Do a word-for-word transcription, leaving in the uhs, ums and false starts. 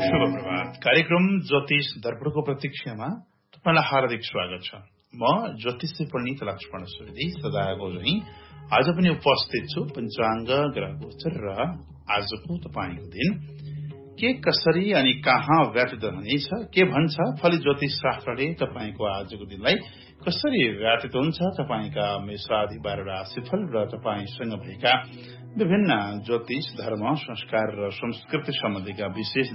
शुभ प्रभात। कार्यक्रम ज्योतिष दर्पणको प्रतीक्षामा तपाईलाई हार्दिक स्वागत छ। म ज्योतिषी पण्डित लक्ष्मण सुवेदी सदाको झैं आज पनि उपस्थित छु। पञ्चाङ्ग, ग्रह गोचर र आजको तपाईको दिन के कसरी अनि कहाँ व्यतीत हुनेछ, के भन्छ फली ज्योतिष शास्त्रले तपाईको आजको दिनलाई कसरी व्यतीत हुन्छ, तपाईका मेषादि बाह्र राशिफल र तपाईसँग भएका विभिन्न ज्योतिष, धर्म, संस्कार र संस्कृति सम्बन्धीका विशेष